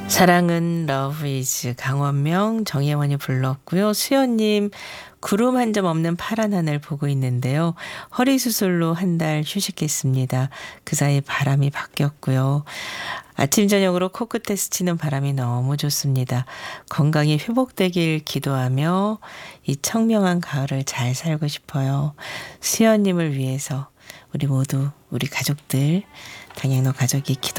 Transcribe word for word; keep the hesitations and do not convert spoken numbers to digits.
사랑은 러브 이즈 강원명 정혜원이 불렀고요. 수연님 구름 한 점 없는 파란 하늘 보고 있는데요. 허리 수술로 한 달 휴식했습니다. 그 사이 바람이 바뀌었고요. 아침 저녁으로 코끝에 스치는 바람이 너무 좋습니다. 건강이 회복되길 기도하며 이 청명한 가을을 잘 살고 싶어요. 수연님을 위해서 우리 모두 우리 가족들 당연히 가족이 기도